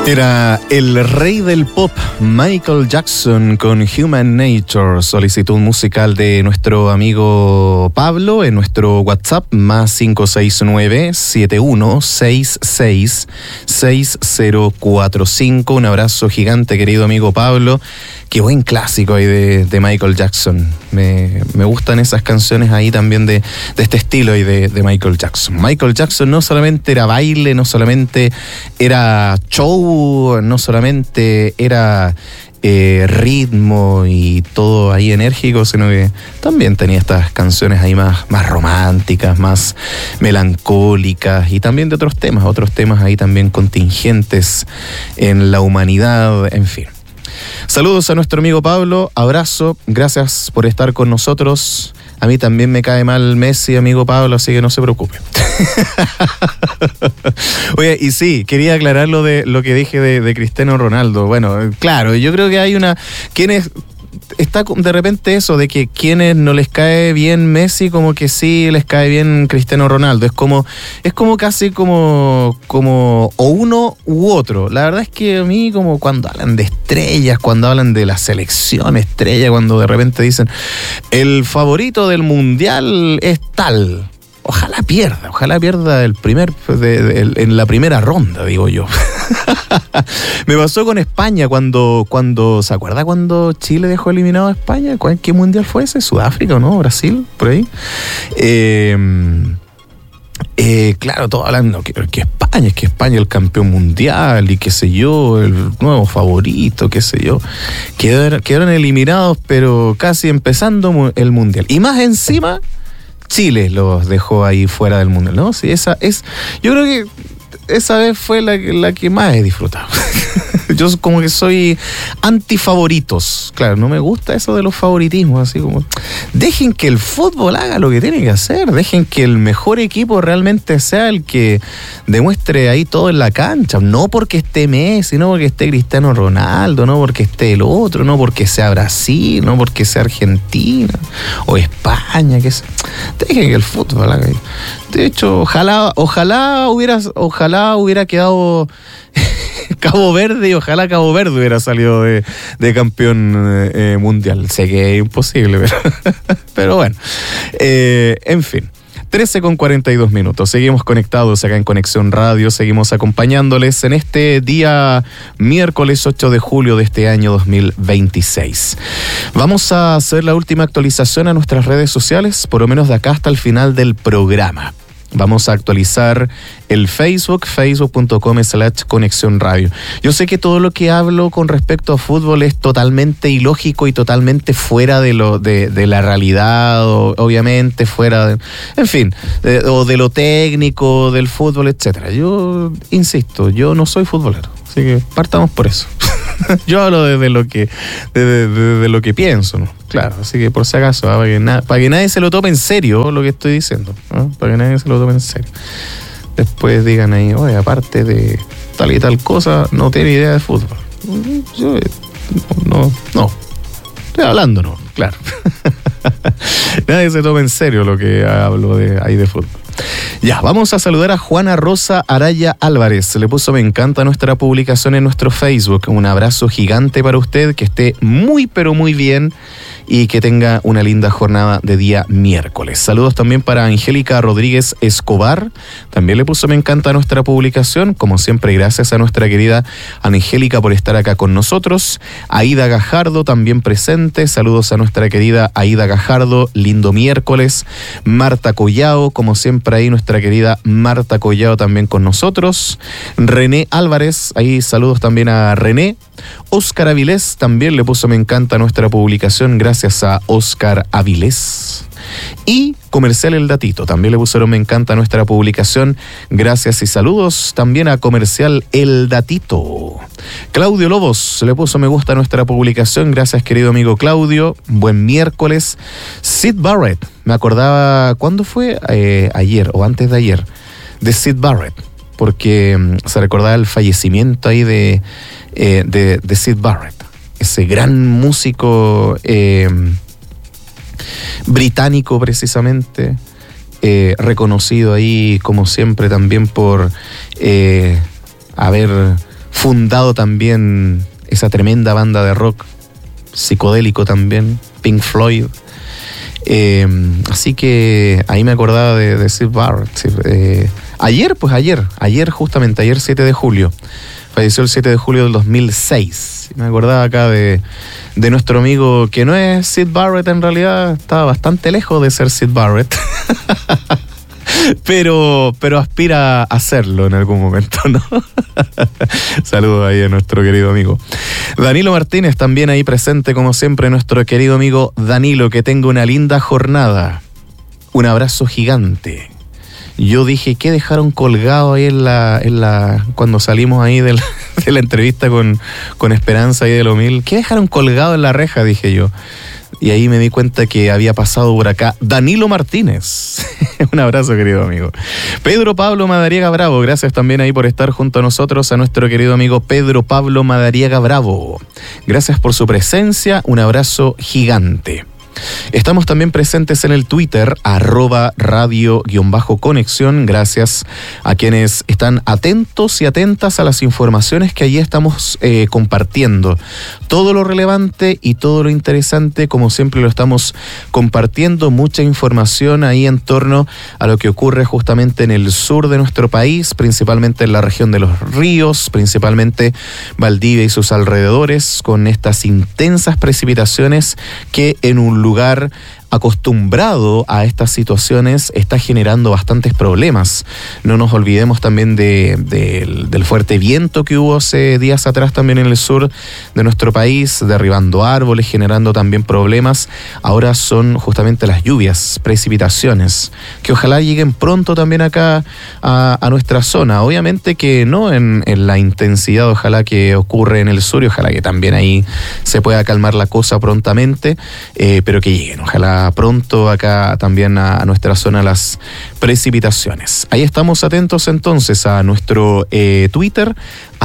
Era el rey del pop, Michael Jackson, con Human Nature, solicitud musical de nuestro amigo Pablo en nuestro WhatsApp, más 569-7166-6045. Un abrazo gigante, querido amigo Pablo. Qué buen clásico ahí de Michael Jackson. Me gustan esas canciones ahí también de este estilo ahí de Michael Jackson. Michael Jackson no solamente era baile, no solamente era show, no solamente era ritmo y todo ahí enérgico, sino que también tenía estas canciones ahí más románticas, más melancólicas y también de otros temas ahí también contingentes en la humanidad, en fin. Saludos a nuestro amigo Pablo, abrazo, gracias por estar con nosotros. A mí también me cae mal Messi, amigo Pablo, así que no se preocupe. Oye, y sí, quería aclarar lo que dije de Cristiano Ronaldo. Bueno, claro, yo creo que hay quienes está de repente eso de que quienes no les cae bien Messi, como que sí les cae bien Cristiano Ronaldo. Es como casi como o uno u otro. La verdad es que a mí, como cuando hablan de estrellas, cuando hablan de la selección estrella, cuando de repente dicen el favorito del mundial es tal, ojalá pierda en la primera ronda, digo yo. Me pasó con España cuando ¿se acuerda cuando Chile dejó eliminado a España? ¿Qué mundial fue ese? ¿Sudáfrica o no? ¿Brasil? Por ahí. Claro, todos hablando que España es el campeón mundial y qué sé yo, el nuevo favorito, qué sé yo. Quedaron eliminados, pero casi empezando el mundial. Y más encima, Chile los dejó ahí fuera del mundial, ¿no? Sí, yo creo que esa vez fue la que más he disfrutado. Yo como que soy antifavoritos. Claro, no me gusta eso de los favoritismos, así como dejen que el fútbol haga lo que tiene que hacer, dejen que el mejor equipo realmente sea el que demuestre ahí todo en la cancha, no porque esté Messi, no porque esté Cristiano Ronaldo, no porque esté el otro, no porque sea Brasil, no porque sea Argentina o España, dejen que el fútbol haga. De hecho, ojalá hubiera quedado Cabo Verde y ojalá Cabo Verde hubiera salido de campeón mundial. Sé que es imposible, pero bueno. En fin. 13:42. Seguimos conectados acá en Conexión Radio, seguimos acompañándoles en este día miércoles 8 de julio de este año 2026. Vamos a hacer la última actualización a nuestras redes sociales, por lo menos de acá hasta el final del programa. Vamos a actualizar el facebook.com/Conexión Radio. Yo sé que todo lo que hablo con respecto a fútbol es totalmente ilógico y totalmente fuera de la realidad, obviamente fuera de, en fin, o de lo técnico del fútbol, etcétera. Yo insisto, yo no soy futbolero, así que partamos por eso. Yo hablo de lo que pienso, ¿no? Claro, así que por si acaso, para que nadie se lo tome en serio lo que estoy diciendo, ¿no? Para que nadie se lo tome en serio. Después digan ahí, oye, aparte de tal y tal cosa, no tiene idea de fútbol. Yo no. Estoy hablando, ¿no? Claro. Nadie se toma en serio lo que hablo ahí de fútbol. Ya, vamos a saludar a Juana Rosa Araya Álvarez. Le puso me encanta nuestra publicación en nuestro Facebook. Un abrazo gigante para usted, que esté muy pero muy bien y que tenga una linda jornada de día miércoles. Saludos también para Angélica Rodríguez Escobar. También le puso me encanta nuestra publicación. Como siempre, gracias a nuestra querida Angélica por estar acá con nosotros. Aida Gajardo también presente. Saludos a nuestra querida Aida Gajardo. Lindo miércoles. Marta Collao, como siempre ahí nuestra querida Marta Collao también con nosotros. René Álvarez, ahí saludos también a René. Óscar Avilés también le puso me encanta nuestra publicación, gracias a Óscar Avilés. Y Comercial El Datito, también le pusieron me encanta nuestra publicación, gracias y saludos también a Comercial El Datito. Claudio Lobos le puso me gusta nuestra publicación, gracias querido amigo Claudio, buen miércoles. Sid Barrett, me acordaba, ¿cuándo fue? Ayer o antes de ayer, de Sid Barrett, porque se recordaba el fallecimiento ahí de Sid Barrett, ese gran músico británico precisamente, reconocido ahí como siempre también por haber fundado también esa tremenda banda de rock psicodélico también, Pink Floyd. Así que ahí me acordaba de Syd Barrett. Ayer, justamente, ayer 7 de julio. Falleció el 7 de julio del 2006. Me acordaba acá de nuestro amigo, que no es Syd Barrett en realidad, estaba bastante lejos de ser Syd Barrett. pero aspira a hacerlo en algún momento, ¿no? Saludos ahí a nuestro querido amigo Danilo Martínez, también ahí presente como siempre, nuestro querido amigo Danilo. Que tenga una linda jornada, un abrazo gigante. Yo dije, ¿qué dejaron colgado ahí cuando salimos ahí de la entrevista con Esperanza y de lo mil? ¿Qué dejaron colgado en la reja? Dije yo. Y ahí me di cuenta que había pasado por acá Danilo Martínez. Un abrazo, querido amigo. Pedro Pablo Madariaga Bravo, gracias también ahí por estar junto a nosotros, a nuestro querido amigo Pedro Pablo Madariaga Bravo. Gracias por su presencia, un abrazo gigante. Estamos también presentes en el Twitter, @radio_conexión. Gracias a quienes están atentos y atentas a las informaciones que allí estamos compartiendo. Todo lo relevante y todo lo interesante, como siempre lo estamos compartiendo. Mucha información ahí en torno a lo que ocurre justamente en el sur de nuestro país, principalmente en la región de los ríos, principalmente Valdivia y sus alrededores, con estas intensas precipitaciones que en un lugar acostumbrado a estas situaciones está generando bastantes problemas. No nos olvidemos también del fuerte viento que hubo hace días atrás también en el sur de nuestro país, derribando árboles, generando también problemas. Ahora son justamente las lluvias, precipitaciones, que ojalá lleguen pronto también acá a nuestra zona. Obviamente que no en la intensidad, ojalá que ocurre en el sur, y ojalá que también ahí se pueda calmar la cosa prontamente, pero que lleguen, ojalá pronto acá también a nuestra zona las precipitaciones. Ahí estamos atentos entonces a nuestro Twitter,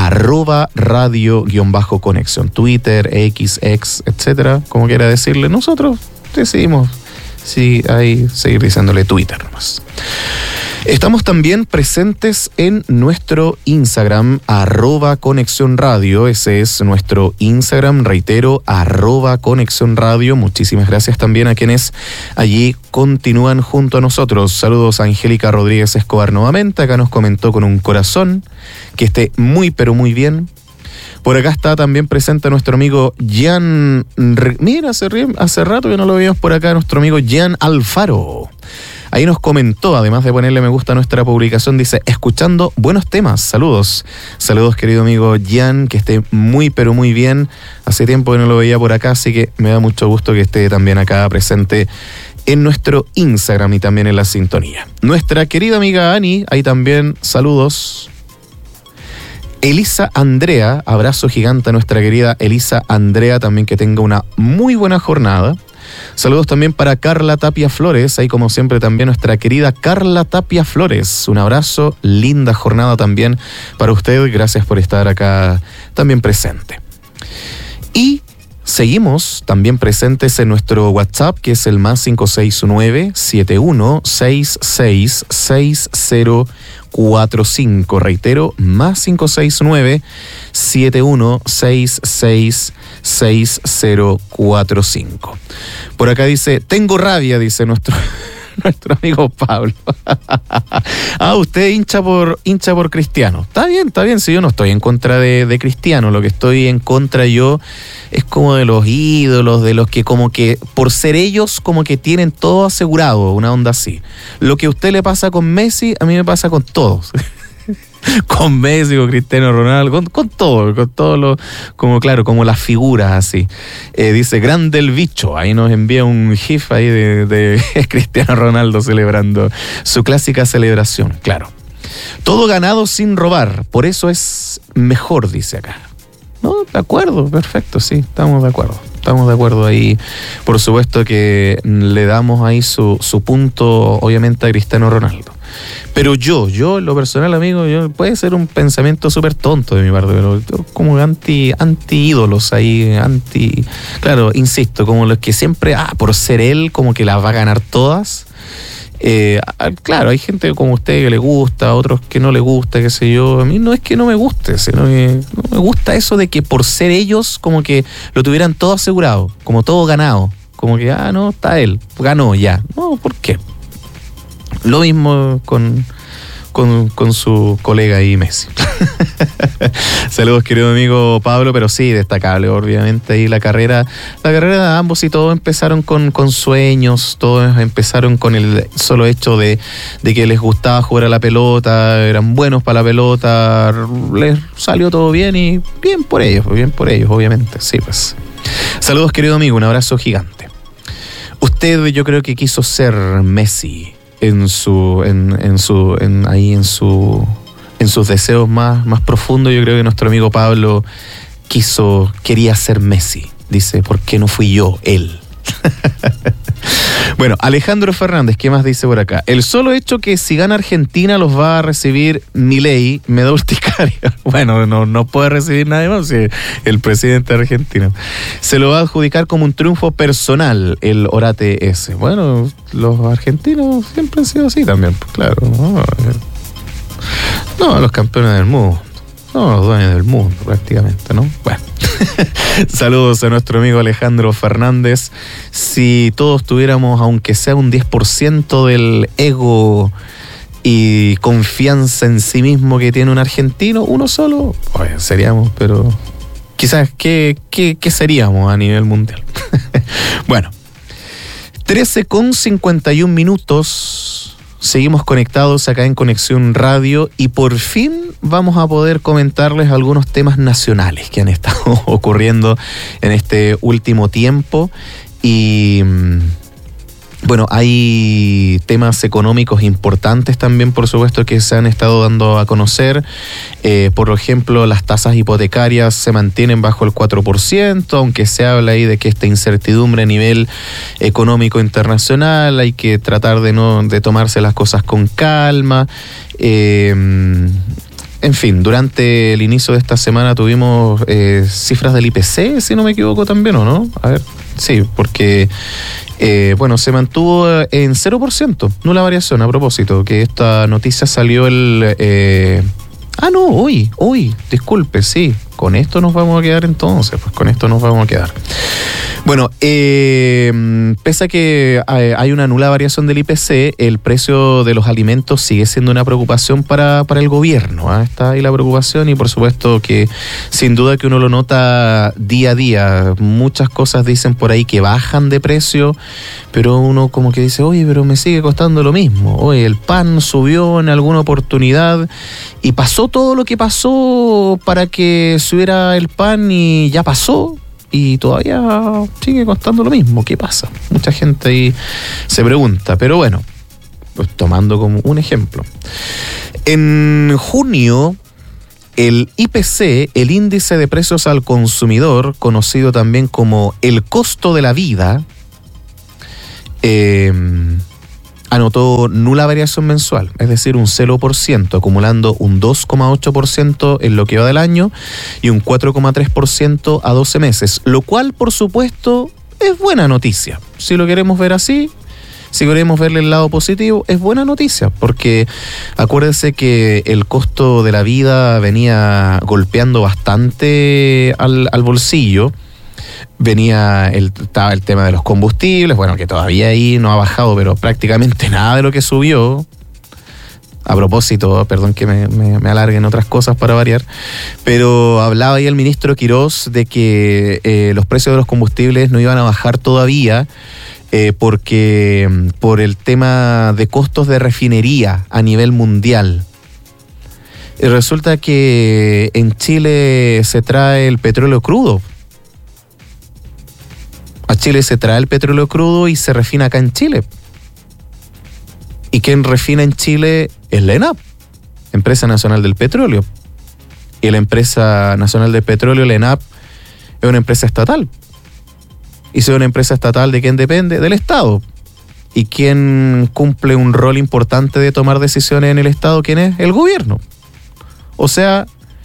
@radio_conexión, Twitter, X, etcétera, como quiera decirle. Nosotros decidimos ahí seguir diciéndole Twitter nomás. Estamos también presentes en nuestro Instagram, @Conexión Radio. Ese es nuestro Instagram, reitero, @Conexión Radio. Muchísimas gracias también a quienes allí continúan junto a nosotros. Saludos a Angélica Rodríguez Escobar nuevamente. Acá nos comentó con un corazón que esté muy pero muy bien. Por acá está también presente nuestro amigo Gian. Mira, hace rato que no lo veíamos por acá, nuestro amigo Gian Alfaro. Ahí nos comentó, además de ponerle me gusta a nuestra publicación, dice, escuchando buenos temas, saludos. Saludos, querido amigo Gian, que esté muy pero muy bien. Hace tiempo que no lo veía por acá, así que me da mucho gusto que esté también acá presente en nuestro Instagram y también en la sintonía. Nuestra querida amiga Ani, ahí también, saludos. Elisa Andrea, abrazo gigante a nuestra querida Elisa Andrea, también que tenga una muy buena jornada. Saludos también para Carla Tapia Flores, ahí como siempre también nuestra querida Carla Tapia Flores. Un abrazo, linda jornada también para usted, gracias por estar acá también presente. Y seguimos también presentes en nuestro WhatsApp, que es el +569 7166 6045. Reitero, +569 7166 6045. Por acá dice, tengo rabia, dice nuestro amigo Pablo. Usted hincha por Cristiano. Está bien, si yo no estoy en contra de Cristiano, lo que estoy en contra yo es como de los ídolos, de los que como que por ser ellos como que tienen todo asegurado, una onda así. Lo que a usted le pasa con Messi, a mí me pasa con todos. Con Messi, con Cristiano Ronaldo, con todo lo, como claro, como las figuras así. Dice, grande el bicho, ahí nos envía un gif ahí de Cristiano Ronaldo celebrando su clásica celebración, claro. Todo ganado sin robar, por eso es mejor, dice acá. No, de acuerdo, perfecto, sí, estamos de acuerdo ahí. Por supuesto que le damos ahí su punto, obviamente, a Cristiano Ronaldo. Pero yo, en lo personal, amigo, puede ser un pensamiento súper tonto de mi parte, pero como anti-ídolos ahí, claro, insisto, como los que siempre, por ser él, como que las va a ganar todas. Claro, hay gente como usted que le gusta, otros que no le gusta, qué sé yo. A mí no es que no me guste, sino que no me gusta eso de que por ser ellos como que lo tuvieran todo asegurado, como todo ganado. Como que, no, está él, ganó ya. No, ¿por qué? Lo mismo con su colega ahí Messi. Saludos, querido amigo Pablo, pero sí, destacable, obviamente, ahí la carrera de ambos, y todos empezaron con sueños, todos empezaron con el solo hecho de que les gustaba jugar a la pelota, eran buenos para la pelota, les salió todo bien y bien por ellos, obviamente, sí, pues. Saludos, querido amigo, un abrazo gigante. Usted, yo creo que quiso ser Messi en sus deseos más profundos. Yo creo que nuestro amigo Pablo quería ser Messi. Dice, ¿por qué no fui yo, él? Bueno, Alejandro Fernández, ¿qué más dice por acá? El solo hecho que si gana Argentina los va a recibir Milei me da urticaria. Bueno, no puede recibir nadie más, si el presidente de Argentina. Se lo va a adjudicar como un triunfo personal el orate ese. Bueno, los argentinos siempre han sido así también, pues, claro. No, los campeones del mundo. No, los dueños del mundo, prácticamente, ¿no? Bueno. Saludos a nuestro amigo Alejandro Fernández. Si todos tuviéramos, aunque sea un 10% del ego y confianza en sí mismo que tiene un argentino, uno solo, seríamos, pero quizás, ¿qué seríamos a nivel mundial? Bueno, 13:51. Seguimos conectados acá en Conexión Radio y por fin vamos a poder comentarles algunos temas nacionales que han estado ocurriendo en este último tiempo. Y bueno, hay temas económicos importantes también, por supuesto, que se han estado dando a conocer. Por ejemplo, las tasas hipotecarias se mantienen bajo el 4%, aunque se habla ahí de que esta incertidumbre a nivel económico internacional hay que tratar de tomarse las cosas con calma. En fin, durante el inicio de esta semana tuvimos cifras del IPC, si no me equivoco también, ¿o no? A ver, sí, porque se mantuvo en 0%, nula variación, a propósito, que esta noticia salió hoy, disculpe, sí, con esto nos vamos a quedar entonces, pues con esto nos vamos a quedar. Bueno, pese a que hay una nula variación del IPC, el precio de los alimentos sigue siendo una preocupación para el gobierno, ¿eh? Está ahí la preocupación y por supuesto que sin duda que uno lo nota día a día. Muchas cosas dicen por ahí que bajan de precio, pero uno como que dice, oye, pero me sigue costando lo mismo. Oye, el pan subió en alguna oportunidad y pasó todo lo que pasó para que subiera el pan y ya pasó. Y todavía sigue costando lo mismo. ¿Qué pasa? Mucha gente ahí se pregunta. Pero bueno, pues tomando como un ejemplo. En junio, el IPC, el índice de precios al consumidor, conocido también como el costo de la vida, anotó nula variación mensual, es decir, un 0%, acumulando un 2,8% en lo que va del año y un 4,3% a 12 meses, lo cual, por supuesto, es buena noticia. Si lo queremos ver así, si queremos verle el lado positivo, es buena noticia, porque acuérdense que el costo de la vida venía golpeando bastante al bolsillo. Estaba el tema de los combustibles, bueno, que todavía ahí no ha bajado, pero prácticamente nada de lo que subió. A propósito, perdón que me alargue en otras cosas para variar, pero hablaba ahí el ministro Quirós de que los precios de los combustibles no iban a bajar todavía, porque por el tema de costos de refinería a nivel mundial. Resulta que en Chile se trae el petróleo crudo. A Chile se trae el petróleo crudo y se refina acá en Chile. ¿Y quién refina en Chile? Es la ENAP, Empresa Nacional del Petróleo. Y la Empresa Nacional del Petróleo, la ENAP, es una empresa estatal. Y si es una empresa estatal, ¿de quién depende? Del Estado. ¿Y quién cumple un rol importante de tomar decisiones en el Estado? ¿Quién es? El gobierno. O sea,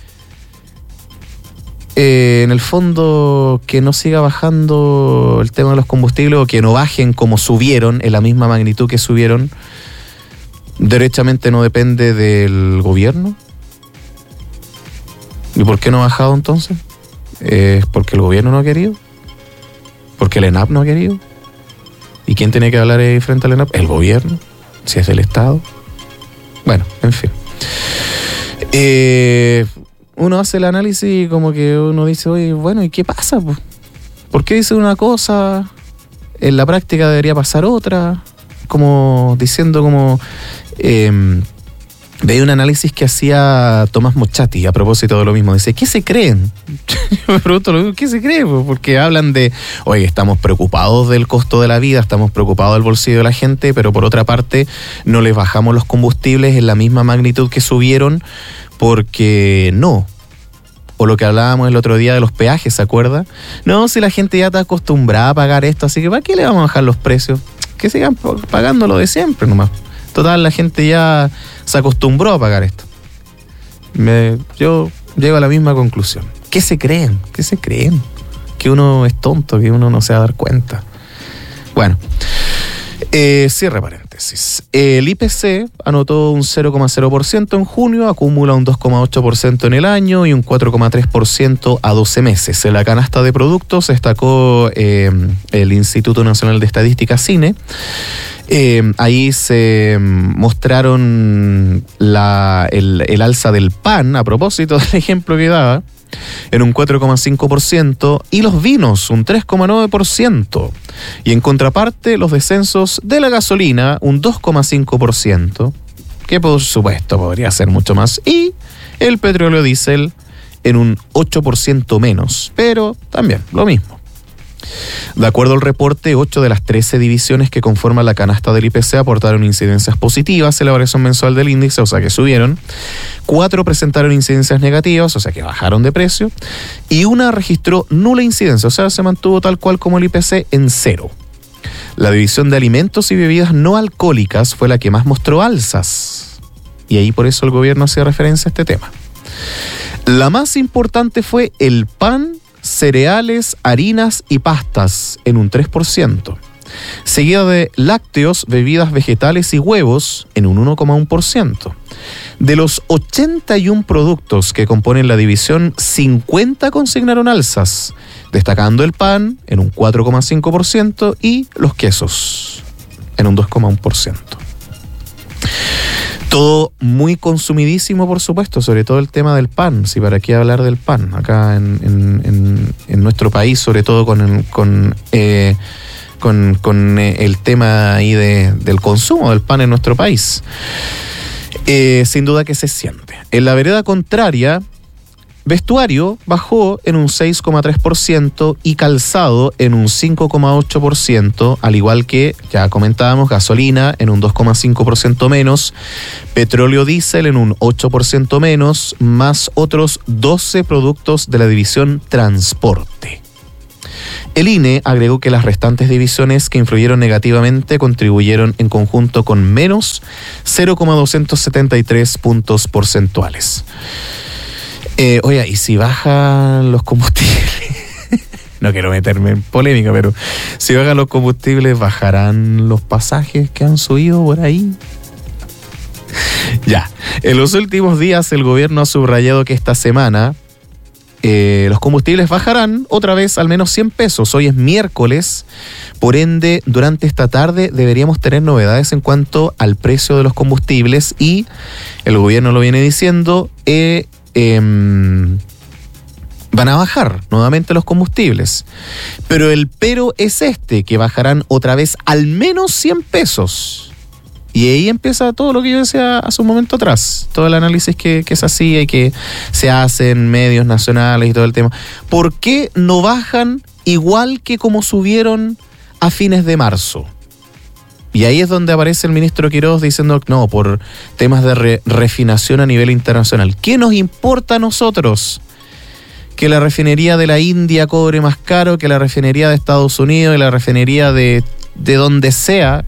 en el fondo, que no siga bajando el tema de los combustibles o que no bajen como subieron, en la misma magnitud que subieron, derechamente no depende del gobierno. ¿Y por qué no ha bajado entonces? ¿Es porque el gobierno no ha querido? ¿Porque el ENAP no ha querido? ¿Y quién tiene que hablar ahí frente al ENAP? El gobierno, si es del Estado. Bueno, en fin. Uno hace el análisis y como que uno dice, oye, bueno, ¿y qué pasa? ¿Por qué dice una cosa? En la práctica debería pasar otra. Como diciendo como... veía un análisis que hacía Tomás Mochati a propósito de lo mismo. Dice, ¿qué se creen? Yo me pregunto lo mismo, ¿qué se creen? Porque hablan de, oye, estamos preocupados del costo de la vida, estamos preocupados del bolsillo de la gente, pero por otra parte no les bajamos los combustibles en la misma magnitud que subieron porque no. O lo que hablábamos el otro día de los peajes, ¿se acuerda? No, si la gente ya está acostumbrada a pagar esto, así que ¿para qué le vamos a bajar los precios? Que sigan pagando lo de siempre nomás. Total, la gente ya se acostumbró a pagar esto. Yo llego a la misma conclusión. ¿Qué se creen? ¿Qué se creen? Que uno es tonto, que uno no se va a dar cuenta. Bueno, cierre paréntesis. El IPC anotó un 0,0% en junio, acumula un 2,8% en el año y un 4,3% a 12 meses. En la canasta de productos destacó el Instituto Nacional de Estadística, CINE. Ahí se mostraron el alza del pan, a propósito del ejemplo que daba, en un 4,5%, y los vinos, un 3,9%. Y en contraparte, los descensos de la gasolina, un 2,5%, que por supuesto podría ser mucho más, y el petróleo diésel en un 8% menos, pero también lo mismo. De acuerdo al reporte, 8 de las 13 divisiones que conforman la canasta del IPC aportaron incidencias positivas en la variación mensual del índice, o sea que subieron. 4 presentaron incidencias negativas, o sea que bajaron de precio. Y una registró nula incidencia, o sea, se mantuvo tal cual como el IPC en 0. La división de alimentos y bebidas no alcohólicas fue la que más mostró alzas. Y ahí por eso el gobierno hacía referencia a este tema. La más importante fue el pan, cereales, harinas y pastas en un 3%, seguida de lácteos, bebidas vegetales y huevos en un 1,1%. De los 81 productos que componen la división, 50 consignaron alzas, destacando el pan en un 4,5% y los quesos en un 2,1%. Todo muy consumidísimo, por supuesto, sobre todo el tema del pan. Sí, ¿para qué hablar del pan? Acá en nuestro país, sobre todo con el tema ahí del consumo del pan en nuestro país. Sin duda que se siente. En la vereda contraria, vestuario bajó en un 6,3% y calzado en un 5,8%, al igual que, ya comentábamos, gasolina en un 2,5% menos, petróleo diésel en un 8% menos, más otros 12 productos de la división transporte. El INE agregó que las restantes divisiones que influyeron negativamente contribuyeron en conjunto con menos 0,273 puntos porcentuales. Oye, ¿y si bajan los combustibles? No quiero meterme en polémica, pero si bajan los combustibles, ¿bajarán los pasajes que han subido por ahí? Ya, en los últimos días el gobierno ha subrayado que esta semana los combustibles bajarán otra vez al menos 100 pesos. Hoy es miércoles, por ende, durante esta tarde deberíamos tener novedades en cuanto al precio de los combustibles y el gobierno lo viene diciendo, van a bajar nuevamente los combustibles. Pero el pero es que bajarán otra vez al menos 100 pesos. Y ahí empieza todo lo que yo decía hace un momento atrás. Todo el análisis que se hacía y que se hace en medios nacionales y todo el tema. ¿Por qué no bajan igual que como subieron a fines de marzo? Y ahí es donde aparece el ministro Quiroz diciendo, no, por temas de refinación a nivel internacional. ¿Qué nos importa a nosotros que la refinería de la India cobre más caro que la refinería de Estados Unidos y la refinería de donde sea?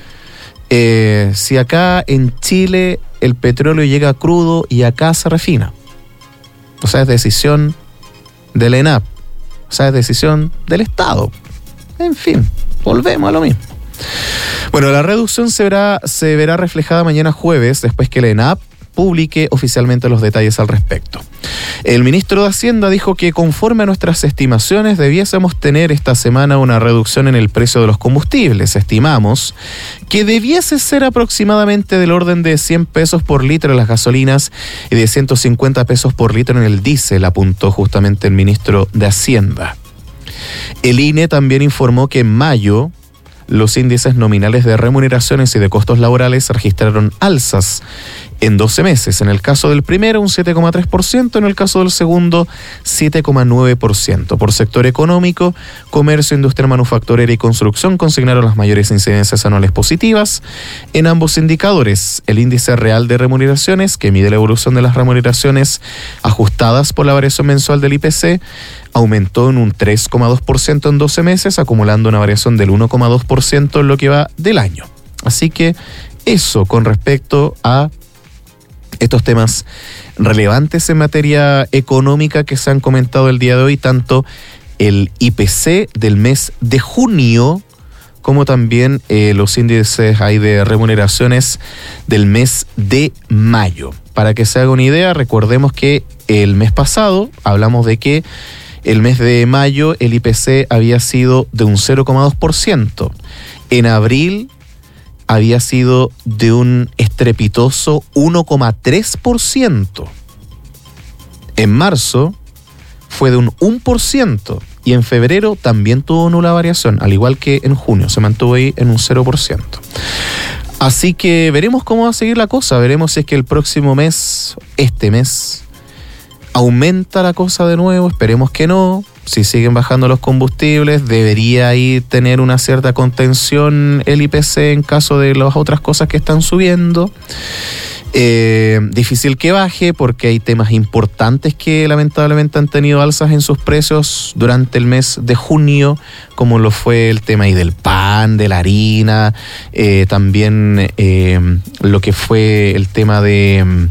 Si acá en Chile el petróleo llega crudo y acá se refina. O sea, es decisión del ENAP. O sea, es decisión del Estado. En fin, volvemos a lo mismo. Bueno, la reducción se verá reflejada mañana jueves, después que el ENAP publique oficialmente los detalles al respecto. El ministro de Hacienda dijo que conforme a nuestras estimaciones debiésemos tener esta semana una reducción en el precio de los combustibles. Estimamos que debiese ser aproximadamente del orden de 100 pesos por litro en las gasolinas y de 150 pesos por litro en el diésel, apuntó justamente el ministro de Hacienda. El INE también informó que en mayo los índices nominales de remuneraciones y de costos laborales registraron alzas en 12 meses. En el caso del primero, un 7,3%, en el caso del segundo, 7,9%. Por sector económico, comercio, industria manufacturera y construcción consignaron las mayores incidencias anuales positivas. En ambos indicadores, el índice real de remuneraciones, que mide la evolución de las remuneraciones ajustadas por la variación mensual del IPC, aumentó en un 3,2% en 12 meses, acumulando una variación del 1,2% en lo que va del año. Así que eso con respecto a estos temas relevantes en materia económica que se han comentado el día de hoy, tanto el IPC del mes de junio como también los índices ahí de remuneraciones del mes de mayo. Para que se haga una idea, recordemos que el mes pasado hablamos de que el mes de mayo el IPC había sido de un 0,2%. En abril había sido de un estrepitoso 1,3%. En marzo fue de un 1%. Y en febrero también tuvo nula variación, al igual que en junio, se mantuvo ahí en un 0%. Así que veremos cómo va a seguir la cosa, veremos si es que el próximo mes, este mes, aumenta la cosa de nuevo, esperemos que no. Si siguen bajando los combustibles, debería ahí tener una cierta contención el IPC en caso de las otras cosas que están subiendo. Difícil que baje porque hay temas importantes que lamentablemente han tenido alzas en sus precios durante el mes de junio, como lo fue el tema ahí del pan, de la harina, también lo que fue el tema de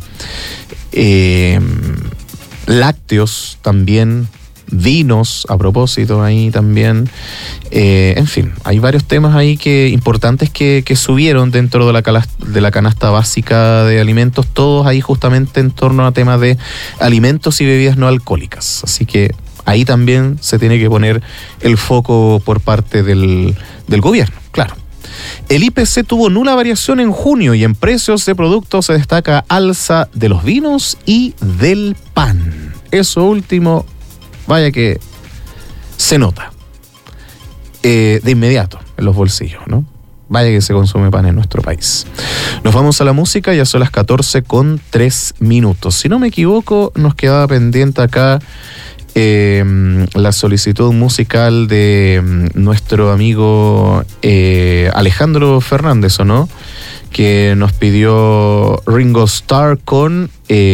lácteos también, vinos, a propósito, ahí también. En fin, hay varios temas ahí importantes que subieron dentro de la canasta básica de alimentos, todos ahí justamente en torno a temas de alimentos y bebidas no alcohólicas. Así que ahí también se tiene que poner el foco por parte del gobierno, claro. El IPC tuvo nula variación en junio y en precios de productos se destaca alza de los vinos y del pan. Eso último, vaya que se nota de inmediato en los bolsillos, ¿no? Vaya que se consume pan en nuestro país. Nos vamos a la música, ya son las 14:03. Si no me equivoco, nos quedaba pendiente acá la solicitud musical de nuestro amigo Alejandro Fernández, ¿o no? Que nos pidió Ringo Starr con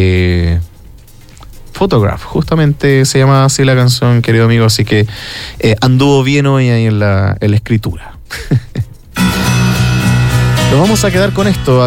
Photograph, justamente se llama así la canción, querido amigo, así que anduvo bien hoy ahí en la escritura. Nos vamos a quedar con esto.